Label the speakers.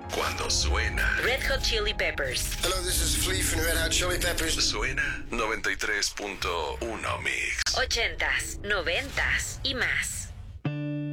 Speaker 1: Cuando suena
Speaker 2: Red Hot Chili Peppers.
Speaker 3: Hello, this is Flea from Red Hot Chili Peppers.
Speaker 1: Suena 93.1 Mix.
Speaker 2: 80s, 90s y más.